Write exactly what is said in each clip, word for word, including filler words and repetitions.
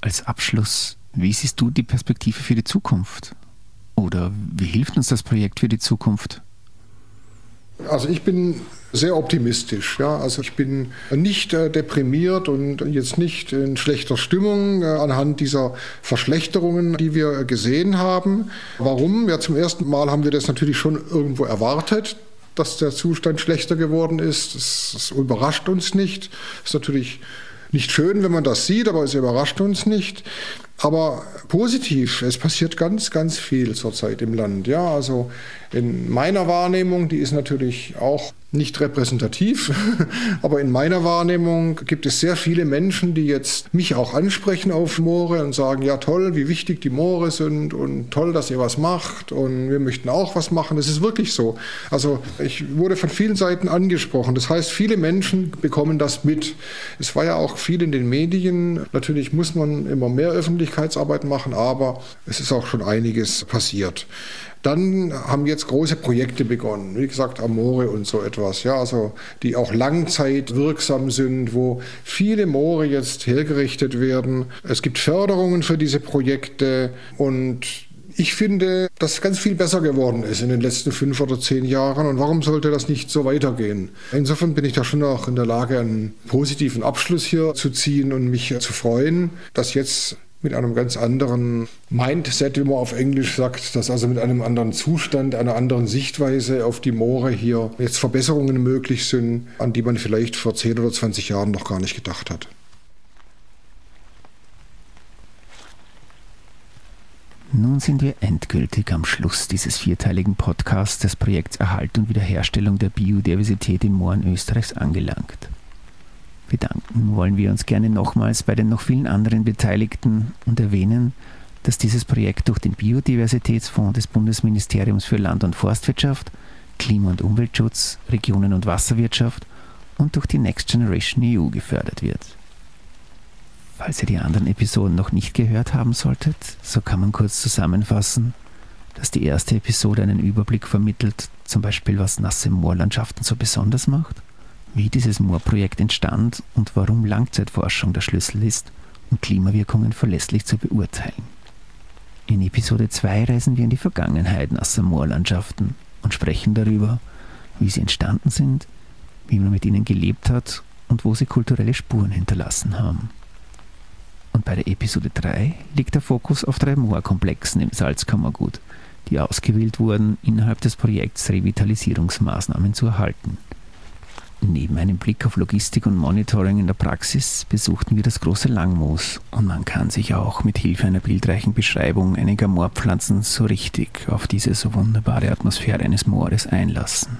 als Abschluss, wie siehst du die Perspektive für die Zukunft? Oder wie hilft uns das Projekt für die Zukunft? Also ich bin sehr optimistisch. Ja? Also ich bin nicht äh, deprimiert und jetzt nicht in schlechter Stimmung äh, anhand dieser Verschlechterungen, die wir gesehen haben. Warum? Ja, zum ersten Mal haben wir das natürlich schon irgendwo erwartet, dass der Zustand schlechter geworden ist. Das, das überrascht uns nicht. Das ist natürlich nicht schön, wenn man das sieht, aber es überrascht uns nicht. Aber positiv, es passiert ganz, ganz viel zurzeit im Land. Ja, also in meiner Wahrnehmung, die ist natürlich auch nicht repräsentativ, aber in meiner Wahrnehmung gibt es sehr viele Menschen, die jetzt mich auch ansprechen auf Moore und sagen, ja toll, wie wichtig die Moore sind und toll, dass ihr was macht und wir möchten auch was machen. Das ist wirklich so. Also ich wurde von vielen Seiten angesprochen. Das heißt, viele Menschen bekommen das mit. Es war ja auch viel in den Medien. Natürlich muss man immer mehr Öffentlichkeitsarbeit machen, aber es ist auch schon einiges passiert. Dann haben jetzt große Projekte begonnen, wie gesagt, Moore und so etwas, ja, also die auch langzeitwirksam sind, wo viele Moore jetzt hergerichtet werden. Es gibt Förderungen für diese Projekte und ich finde, dass ganz viel besser geworden ist in den letzten fünf oder zehn Jahren. Und warum sollte das nicht so weitergehen? Insofern bin ich da schon auch in der Lage, einen positiven Abschluss hier zu ziehen und mich zu freuen, dass jetzt mit einem ganz anderen Mindset, wie man auf Englisch sagt, dass also mit einem anderen Zustand, einer anderen Sichtweise auf die Moore hier jetzt Verbesserungen möglich sind, an die man vielleicht vor zehn oder zwanzig Jahren noch gar nicht gedacht hat. Nun sind wir endgültig am Schluss dieses vierteiligen Podcasts des Projekts Erhalt und Wiederherstellung der Biodiversität in Mooren Österreichs angelangt. Bedanken wollen wir uns gerne nochmals bei den noch vielen anderen Beteiligten und erwähnen, dass dieses Projekt durch den Biodiversitätsfonds des Bundesministeriums für Land- und Forstwirtschaft, Klima- und Umweltschutz, Regionen- und Wasserwirtschaft und durch die Next Generation E U gefördert wird. Falls ihr die anderen Episoden noch nicht gehört haben solltet, so kann man kurz zusammenfassen, dass die erste Episode einen Überblick vermittelt, zum Beispiel was nasse Moorlandschaften so besonders macht, wie dieses Moorprojekt entstand und warum Langzeitforschung der Schlüssel ist, um Klimawirkungen verlässlich zu beurteilen. In Episode zwei reisen wir in die Vergangenheit nasser Moorlandschaften und sprechen darüber, wie sie entstanden sind, wie man mit ihnen gelebt hat und wo sie kulturelle Spuren hinterlassen haben. Und bei der Episode drei liegt der Fokus auf drei Moorkomplexen im Salzkammergut, die ausgewählt wurden, innerhalb des Projekts Revitalisierungsmaßnahmen zu erhalten. Neben einem Blick auf Logistik und Monitoring in der Praxis besuchten wir das große Langmoos und man kann sich auch mit Hilfe einer bildreichen Beschreibung einiger Moorpflanzen so richtig auf diese so wunderbare Atmosphäre eines Moores einlassen.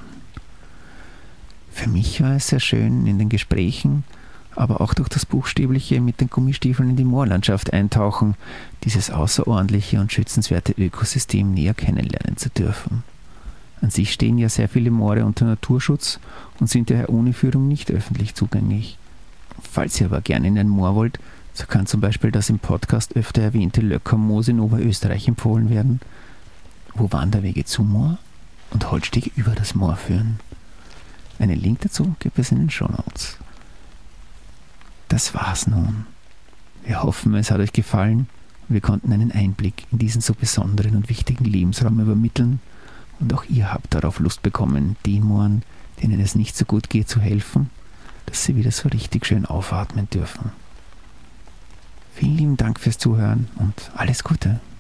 Für mich war es sehr schön in den Gesprächen, aber auch durch das buchstäbliche mit den Gummistiefeln in die Moorlandschaft eintauchen, dieses außerordentliche und schützenswerte Ökosystem näher kennenlernen zu dürfen. An sich stehen ja sehr viele Moore unter Naturschutz und sind daher ohne Führung nicht öffentlich zugänglich. Falls ihr aber gerne in ein Moor wollt, so kann zum Beispiel das im Podcast öfter erwähnte Löckermoos in Oberösterreich empfohlen werden, wo Wanderwege zum Moor und Holzstege über das Moor führen. Einen Link dazu gibt es in den Shownotes. Das war's nun. Wir hoffen, es hat euch gefallen und wir konnten einen Einblick in diesen so besonderen und wichtigen Lebensraum übermitteln. Und auch ihr habt darauf Lust bekommen, den Mooren, denen es nicht so gut geht, zu helfen, dass sie wieder so richtig schön aufatmen dürfen. Vielen lieben Dank fürs Zuhören und alles Gute.